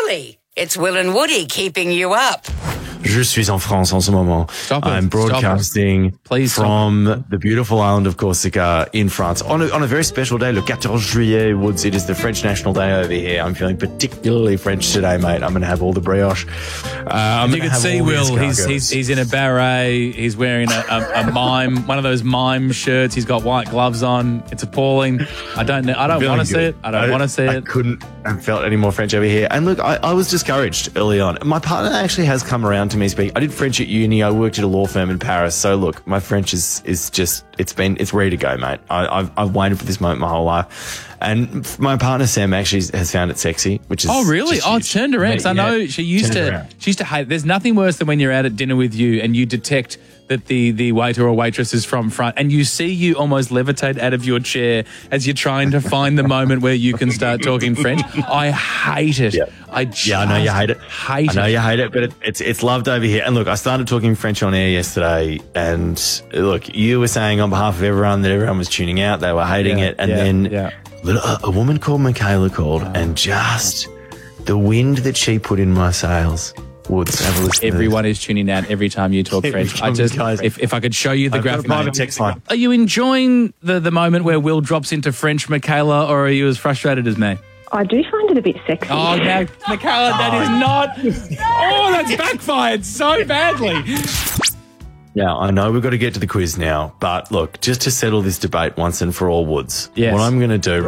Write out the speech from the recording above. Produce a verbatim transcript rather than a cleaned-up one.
really? It's Will and Woody keeping you up. Je suis en France en ce moment. Stop it. I'm broadcasting Please from the beautiful island of Corsica in France on a, on a very special day, le quatorze juillet, Woods. It is the French National Day over here. I'm feeling particularly French today, mate. I'm going to have all the brioche. Uh, I'm you gonna can have see all the Will, he's, escargots. he's he's in a beret, he's wearing a, a, a mime, one of those mime shirts, he's got white gloves on. It's appalling. I don't know, I don't Feeling want to see good. it. I don't want to see I it. couldn't have felt any more French over here. And look, I, I was discouraged early on. My partner actually has come around to me speak. I did French at uni. I worked at a law firm in Paris. So look, my French is is just, it's been, it's ready to go, mate. I, I've, I've waited for this moment my whole life. And my partner Sam actually has found it sexy, which is Oh really? just Oh, huge. it's turned around. 'Cause I know Yeah, she used turned to. around. She used to hate. There's nothing worse than when you're out at dinner with you and you detect that the the waiter or waitress is from front, and you see you almost levitate out of your chair as you're trying to find the moment where you can start talking French. I hate it. Yeah. I just Yeah, I know you hate it. Hate I know it. you hate it, but it, it's it's loved over here. And look, I started talking French on air yesterday, and look, you were saying on behalf of everyone that everyone was tuning out, they were hating Yeah, it, and yeah, then yeah. little, a, a woman called Michaela called, and just the wind that she put in my sails. Woods, have a listen to Everyone is tuning out every time you talk Every French. I time, just, guys. if, if I could show you the I've got a graphic. private mate. text line. Are you enjoying the, the moment where Will drops into French, Michaela, or are you as frustrated as me? I do find it a bit sexy. Oh, no, Michaela, that is not. Oh, that's backfired so badly. Now, I know we've got to get to the quiz now, but look, just to settle this debate once and for all, Woods, Yes. what I'm going to do